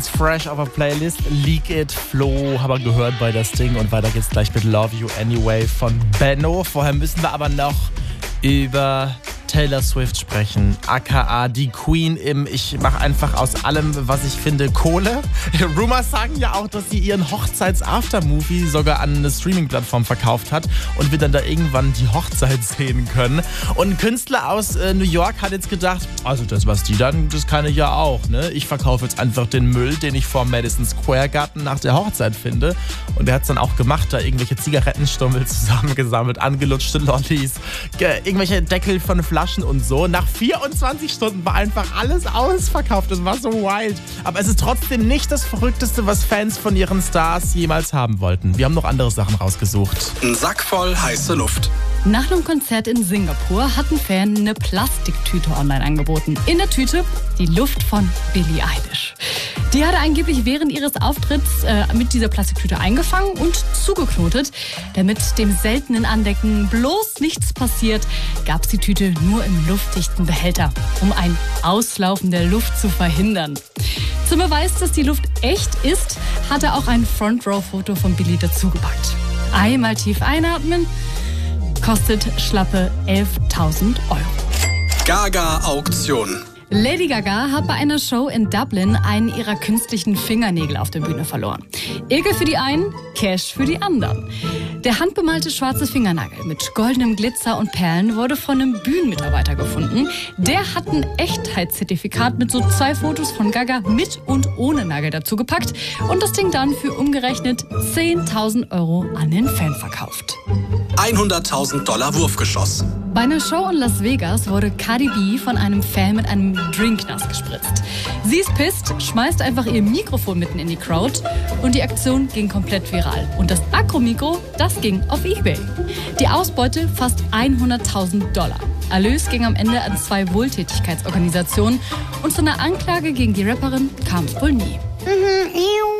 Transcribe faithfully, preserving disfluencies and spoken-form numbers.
Fresh auf der Playlist, Leak It, Flo, haben wir gehört bei das Ding und weiter geht's gleich mit Love You Anyway von Benno. Vorher müssen wir aber noch über Taylor Swift sprechen, aka die Queen im Ich mache einfach aus allem, was ich finde, Kohle. Rumors sagen ja auch, dass sie ihren Hochzeits-Aftermovie sogar an eine Streaming-Plattform verkauft hat und wir dann da irgendwann die Hochzeit sehen können. Und ein Künstler aus äh, New York hat jetzt gedacht, also das, was die dann, das kann ich ja auch, ne? Ich verkaufe jetzt einfach den Müll, den ich vor Madison Square Garden nach der Hochzeit finde. Und er hat es dann auch gemacht, da irgendwelche Zigarettenstummel zusammengesammelt, angelutschte Lollis, irgendwelche Deckel von Flaschen und so. Nach vierundzwanzig Stunden war einfach alles ausverkauft. Das war so wild. Aber es ist trotzdem nicht das Verrückteste, was Fans von ihren Stars jemals haben wollten. Wir haben noch andere Sachen rausgesucht. Ein Sack voll heiße Luft. Nach einem Konzert in Singapur hat ein Fan eine Plastiktüte online angeboten. In der Tüte die Luft von Billie Eilish. Die hat er angeblich während ihres Auftritts äh, mit dieser Plastiktüte eingefangen und zugeknotet. Damit dem seltenen Andecken bloß nichts passiert, gab es die Tüte nur im luftdichten Behälter, um ein Auslaufen der Luft zu verhindern. Zum Beweis, dass die Luft echt ist, hat er auch ein Front-Row-Foto von Billie dazugepackt. Einmal tief einatmen, kostet schlappe elftausend Euro. Gaga-Auktion. Lady Gaga hat bei einer Show in Dublin einen ihrer künstlichen Fingernägel auf der Bühne verloren. Ekel für die einen, Cash für die anderen. Der handbemalte schwarze Fingernagel mit goldenem Glitzer und Perlen wurde von einem Bühnenmitarbeiter gefunden. Der hat ein Echtheitszertifikat mit so zwei Fotos von Gaga mit und ohne Nagel dazu gepackt und das Ding dann für umgerechnet zehntausend Euro an den Fan verkauft. hunderttausend Dollar Wurfgeschoss. Bei einer Show in Las Vegas wurde Cardi B von einem Fan mit einem Drink nass gespritzt. Sie ist pisst, schmeißt einfach ihr Mikrofon mitten in die Crowd und die Aktion ging komplett viral. Und das Akro-Mikro, das ging auf eBay. Die Ausbeute fast hunderttausend Dollar. Erlös ging am Ende an zwei Wohltätigkeitsorganisationen und zu einer Anklage gegen die Rapperin kam es wohl nie.